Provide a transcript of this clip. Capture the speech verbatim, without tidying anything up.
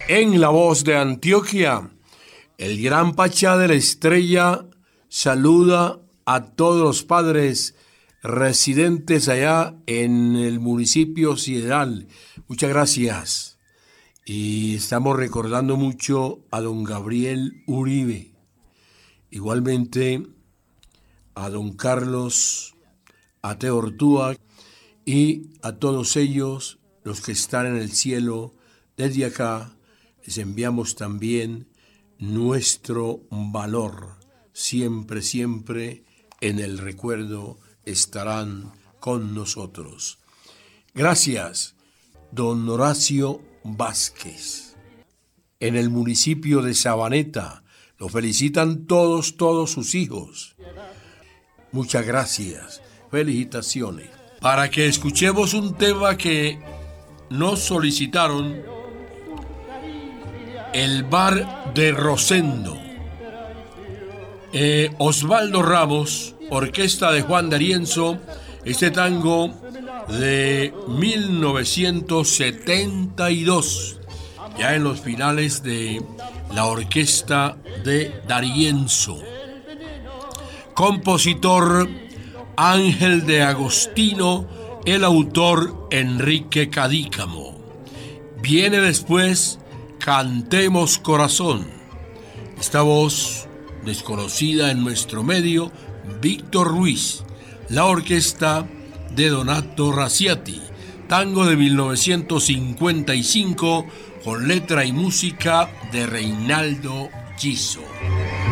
En la voz de Antioquia, el gran Pachá de la Estrella saluda a todos los padres residentes allá en el municipio Sideral. Muchas gracias. Y estamos recordando mucho a don Gabriel Uribe. Igualmente a don Carlos Ateo Ortúa y a todos ellos, los que están en el cielo. Desde acá les enviamos también nuestro valor. Siempre, siempre en el recuerdo estarán con nosotros. Gracias, don Horacio Vázquez. En el municipio de Sabaneta lo felicitan todos, todos sus hijos. Muchas gracias, felicitaciones. Para que escuchemos un tema que nos solicitaron, el bar de Rosendo. Eh, Osvaldo Ramos, orquesta de Juan D'Arienzo, este tango de mil novecientos setenta y dos, ya en los finales de la orquesta de D'Arienzo. Compositor Ángel de Agostino, el autor Enrique Cadícamo. Viene después Cantemos Corazón. Esta voz desconocida en nuestro medio, Víctor Ruiz. La orquesta de Donato Raciati. Tango de mil novecientos cincuenta y cinco con letra y música de Reinaldo Giso.